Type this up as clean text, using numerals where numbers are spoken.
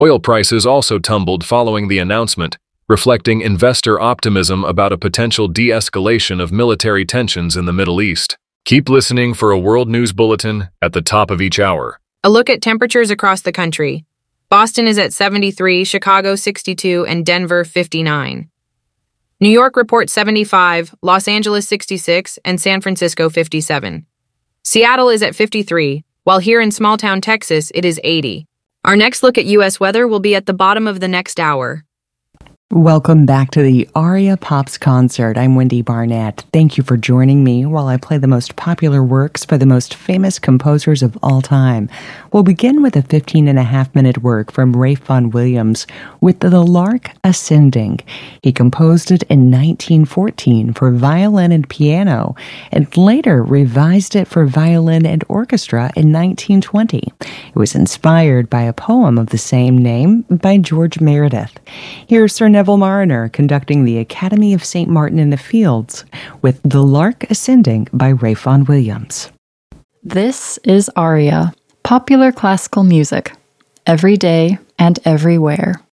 Oil prices also tumbled following the announcement, reflecting investor optimism about a potential de-escalation of military tensions in the Middle East. Keep listening for a World News Bulletin at the top of each hour. A look at temperatures across the country. Boston is at 73, Chicago 62, and Denver 59. New York reports 75, Los Angeles 66, and San Francisco 57. Seattle is at 53, while here in small-town Texas it is 80. Our next look at U.S. weather will be at the bottom of the next hour. Welcome back to the Aria Pops concert. I'm Wendy Barnett. Thank you for joining me while I play the most popular works by the most famous composers of all time. We'll begin with a 15-and-a-half-minute work from Ralph Vaughan Williams with The Lark Ascending. He composed it in 1914 for violin and piano, and later revised it for violin and orchestra in 1920. It was inspired by a poem of the same name by George Meredith. Here's Sir Neville Marriner conducting the Academy of St. Martin in the Fields with The Lark Ascending by Ralph Vaughan Williams. This is Aria, popular classical music, every day and everywhere.